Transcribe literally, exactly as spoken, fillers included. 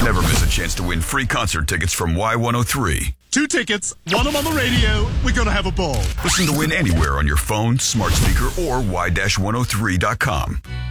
Never miss a chance to win free concert tickets from Y one oh three. Two tickets, one of them on the radio. We're going to have a ball. Listen to Win anywhere on your phone, smart speaker, or y one oh three dot com.